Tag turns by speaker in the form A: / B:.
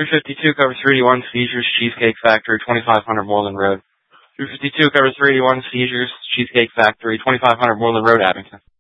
A: 352 covers 381 seizures, Cheesecake Factory, 2500 Moreland Road. 352 covers 381 seizures, Cheesecake Factory, 2500 Moreland Road, Abington.